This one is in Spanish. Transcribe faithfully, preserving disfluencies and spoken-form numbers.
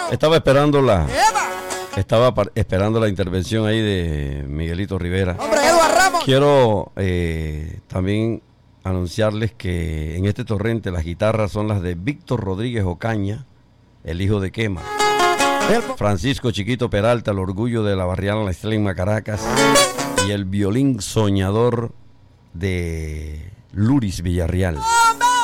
Estaba esperando la estaba par- esperando la intervención ahí de Miguelito Rivera. Hombre, Eduardo Ramos. Quiero eh, también anunciarles que en este torrente las guitarras son las de Víctor Rodríguez Ocaña, el hijo de Quema. Francisco Chiquito Peralta, el orgullo de la barriada La Estrella en Macaracas, y el violín soñador de Luris Villarreal.